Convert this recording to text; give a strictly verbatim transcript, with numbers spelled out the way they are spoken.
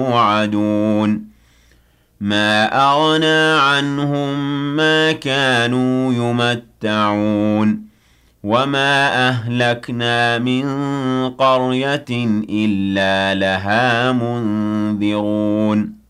يوعدون ما أغنى عنهم ما كانوا يمتعون وما أهلكنا من قرية إلا لها منذرون